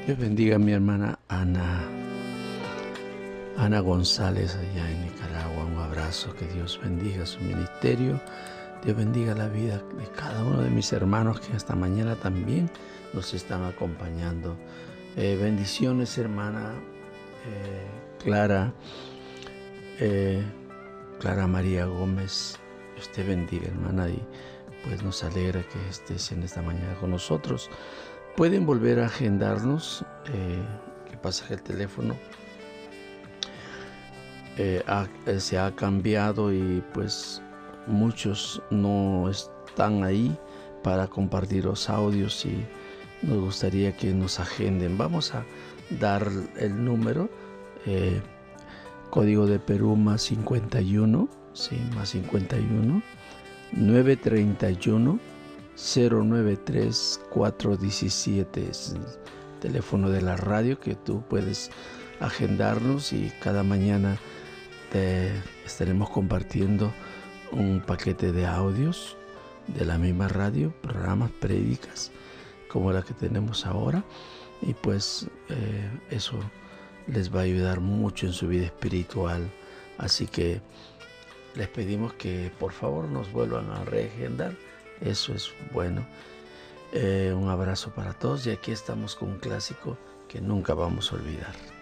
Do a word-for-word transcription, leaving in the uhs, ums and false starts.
Dios bendiga a mi hermana Ana, Ana González allá en Nicaragua. Un abrazo, que Dios bendiga su ministerio. Dios bendiga la vida de cada uno de mis hermanos que esta mañana también nos están acompañando. Eh, bendiciones, hermana eh, Clara, eh, Clara María Gómez. Dios te bendiga, hermana, y pues nos alegra que estés en esta mañana con nosotros. Pueden volver a agendarnos. Eh, ¿Qué pasa? Que el teléfono eh, ha, eh, se ha cambiado y pues muchos no están ahí para compartir los audios y nos gustaría que nos agenden. Vamos a dar el número, eh, código de Perú más cincuenta y uno, sí, más cincuenta y uno, nueve treinta y uno, cero nueve tres, cuatro diecisiete. Es el teléfono de la radio que tú puedes agendarnos y cada mañana te estaremos compartiendo un paquete de audios de la misma radio, programas, prédicas como la que tenemos ahora, y pues eh, eso les va a ayudar mucho en su vida espiritual. Así que les pedimos que por favor nos vuelvan a reagendar. Eso es bueno. Eh, un abrazo para todos y aquí estamos con un clásico que nunca vamos a olvidar.